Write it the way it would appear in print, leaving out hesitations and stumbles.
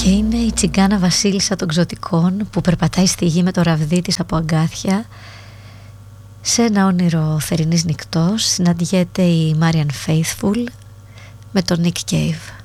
Και είναι η τσιγκάνα βασίλισσα των ξωτικών που περπατάει στη γη με το ραβδί της από αγκάθια. Σε ένα όνειρο θερινής νυχτός συναντιέται η Marian Faithfull με τον Nick Cave.